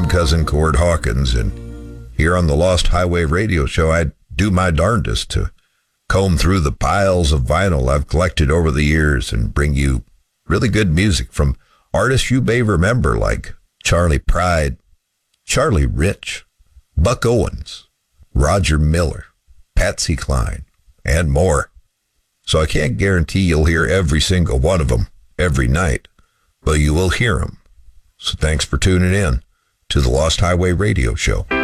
cousin Cord Hawkins, and here on the Lost Highway Radio Show, I do my darndest to comb through the piles of vinyl I've collected over the years and bring you really good music from artists you may remember like Charlie Pride, Charlie Rich, Buck Owens, Roger Miller, Patsy Cline, and more. So I can't guarantee you'll hear every single one of them every night, but you will hear them. So thanks for tuning in to the Lost Highway Radio Show.